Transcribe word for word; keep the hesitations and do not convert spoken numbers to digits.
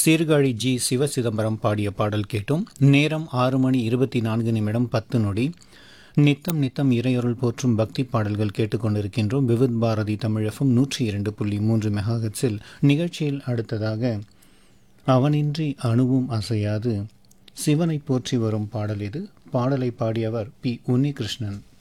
Sirkazhi G Sivachidambaram பாடிய பாடல் கேட்டோம். நேரம் ஆறு மணி இருபத்தி நான்கு நிமிடம் பத்து நொடி. நித்தம் நித்தம் இறையொருள் போற்றும் பக்தி பாடல்கள் கேட்டுக்கொண்டிருக்கின்றோம். விவித் பாரதி தமிழகம் நூற்றி இரண்டு புள்ளி மூன்று மெகாஹெட்ஸில். நிகழ்ச்சியில் அடுத்ததாக அவனின்றி அணுவும் அசையாது சிவனை போற்றி வரும் பாடல் இது. பாடலை பாடியவர் பி உன்னிகிருஷ்ணன்.